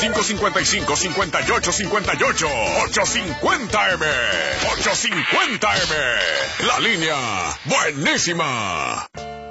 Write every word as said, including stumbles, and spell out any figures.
cinco cinco cinco, cinco ocho cinco ocho. ochocientos cincuenta M. ochocientos cincuenta M. La línea buenísima.